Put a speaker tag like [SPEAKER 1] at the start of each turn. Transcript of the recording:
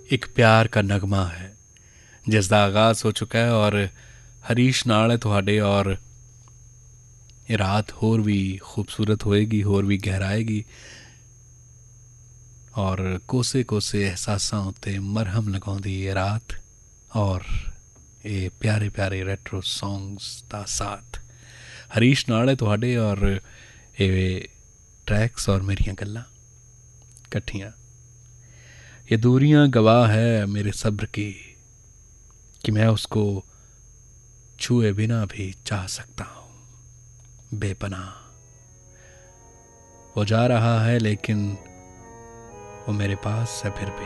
[SPEAKER 1] एक प्यार का नगमा है जिसका आगाज हो चुका है और हरीश नाल है तुहाडे और ये रात होर भी खूबसूरत होएगी होर भी गहराएगी और कोसे कोसे एहसासां उत्ते मरहम लगाउंदी ये रात और ये प्यारे प्यारे रेट्रो सॉन्ग्स दा साथ हरीश नाल है तुहाडे और ये ट्रैक्स और मेरियां गल्लां कट्ठियां ये दूरियां गवाह है मेरे सब्र की कि मैं उसको छुए बिना भी चाह सकता हूँ बेपनाह वो जा रहा है लेकिन वो मेरे पास है फिर भी